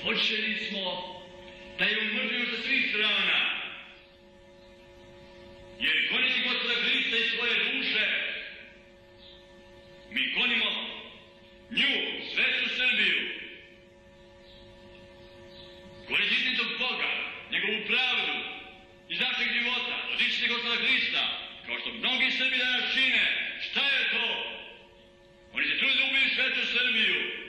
počeli smo da je umržimo sa svih strana. Jer goneći Gospoda Hrista iz svoje duše, mi gonimo nju, svetu Srbiju. Goneći istinitog Boga, njegovu pravdu iz našeg života, odličiti Gospoda Hrista, kao što mnogi Srbi danas čine. Šta je to? Oni se trude da ubiju svetu Srbiju.